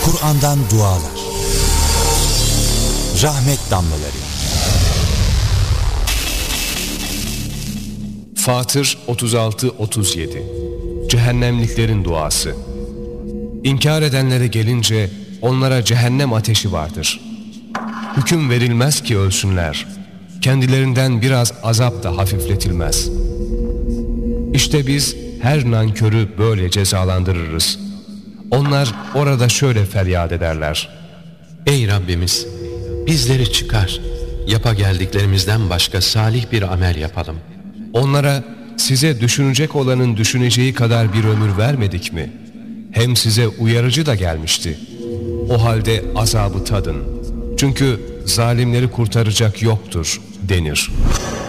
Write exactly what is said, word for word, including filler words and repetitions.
Kur'an'dan dualar, rahmet damlaları. Fatır otuz altı otuz yedi. Cehennemliklerin duası. İnkar edenlere gelince onlara cehennem ateşi vardır. Hüküm verilmez ki ölsünler. Kendilerinden biraz azap da hafifletilmez. İşte biz her nankörü böyle cezalandırırız. Onlar orada şöyle feryat ederler: Ey Rabbimiz, bizleri çıkar, yapa geldiklerimizden başka salih bir amel yapalım. Onlara size düşünecek olanın düşüneceği kadar bir ömür vermedik mi? Hem size uyarıcı da gelmişti. O halde azabı tadın. Çünkü zalimleri kurtaracak yoktur denir.